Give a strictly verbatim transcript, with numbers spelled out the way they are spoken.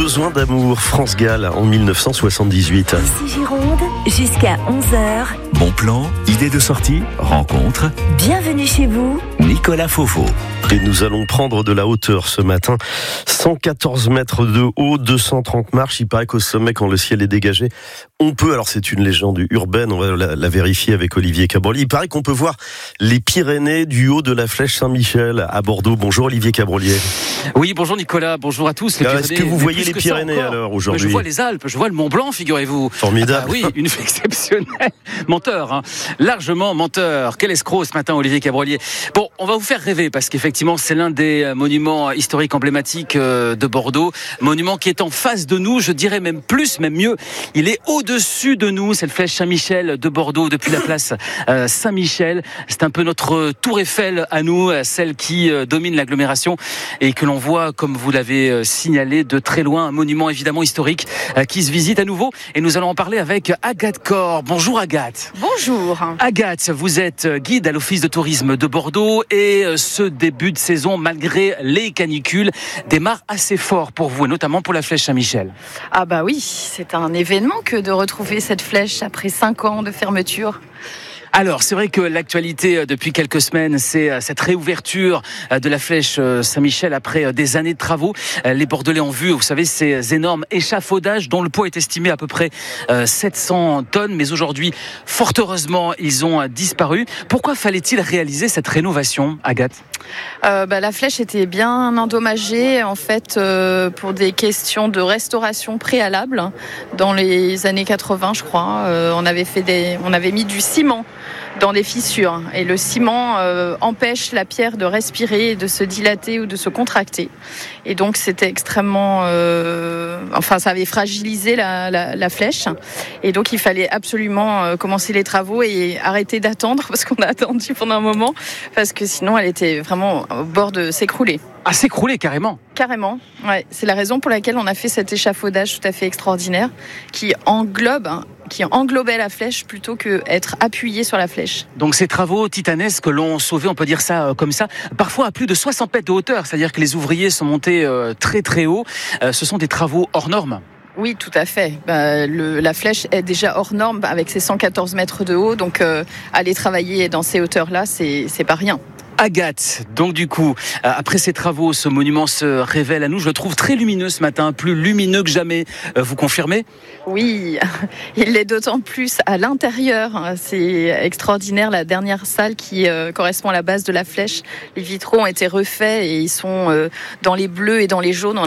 Besoin d'amour, France Gall en mille neuf cent soixante-dix-huit. Ici Gironde, jusqu'à onze heures. Bon plan, idée de sortie, rencontre. Bienvenue chez vous. Nicolas Fofo. Et nous allons prendre de la hauteur ce matin. cent quatorze mètres de haut, deux cent trente marches. Il paraît qu'au sommet, quand le ciel est dégagé, on peut, alors c'est une légende urbaine, on va la, la vérifier avec Olivier Cabrolier. Il paraît qu'on peut voir les Pyrénées du haut de la flèche Saint-Michel à Bordeaux. Bonjour Olivier Cabrolier. Oui, bonjour Nicolas, bonjour à tous. Les alors, est-ce que vous voyez les Pyrénées ça, alors aujourd'hui? Je vois les Alpes, je vois le Mont Blanc, figurez-vous. Formidable. Ah, oui, une exceptionnelle. Menteur, hein. Largement menteur. Quel escroc ce matin, Olivier Cabrolier. Bon, on va vous faire rêver parce qu'effectivement, c'est l'un des monuments historiques emblématiques de Bordeaux. Monument qui est en face de nous, je dirais même plus, même mieux. Il est au-dessus de nous, cette flèche Saint-Michel de Bordeaux depuis la place Saint-Michel. C'est un peu notre tour Eiffel à nous, celle qui domine l'agglomération et que l'on voit, comme vous l'avez signalé, de très loin. Un monument évidemment historique qui se visite à nouveau. Et nous allons en parler avec Agathe Corr. Bonjour Agathe. Bonjour. Agathe, vous êtes guide à l'Office de tourisme de Bordeaux et ce début de saison, malgré les canicules, démarre assez fort pour vous, et notamment pour la flèche Saint-Michel. Ah bah oui, c'est un événement que de retrouver cette flèche après cinq ans de fermeture. Alors, c'est vrai que l'actualité depuis quelques semaines, c'est cette réouverture de la flèche Saint-Michel après des années de travaux. Les Bordelais ont vu, vous savez, ces énormes échafaudages dont le poids est estimé à peu près sept cents tonnes. Mais aujourd'hui, fort heureusement, ils ont disparu. Pourquoi fallait-il réaliser cette rénovation, Agathe ? Euh, bah, la flèche était bien endommagée en fait euh, pour des questions de restauration préalable. Dans les années quatre-vingts, je crois, euh, on avait fait des, on avait mis du ciment dans les fissures et le ciment euh, empêche la pierre de respirer, de se dilater ou de se contracter. Et donc c'était extrêmement, euh, enfin ça avait fragilisé la, la, la flèche. Et donc il fallait absolument euh, commencer les travaux et arrêter d'attendre parce qu'on a attendu pendant un moment parce que sinon elle était vraiment au bord de s'écrouler. À s'écrouler carrément. Carrément, ouais. C'est la raison pour laquelle on a fait cet échafaudage tout à fait extraordinaire qui englobe, qui englobait la flèche plutôt qu'être appuyé sur la flèche. Donc ces travaux titanesques l'ont sauvé, on peut dire ça comme ça, parfois à plus de soixante mètres de hauteur, c'est-à-dire que les ouvriers sont montés très très haut. Ce sont des travaux hors normes. Oui, tout à fait. Bah, le, la flèche est déjà hors norme avec ses cent quatorze mètres de haut, donc euh, aller travailler dans ces hauteurs-là, c'est, c'est pas rien. Agathe, donc du coup, après ces travaux, ce monument se révèle à nous. Je le trouve très lumineux ce matin, plus lumineux que jamais. Vous confirmez ? Oui, il l'est d'autant plus à l'intérieur. C'est extraordinaire, la dernière salle qui euh, correspond à la base de la flèche. Les vitraux ont été refaits et ils sont euh, dans les bleus et dans les jaunes.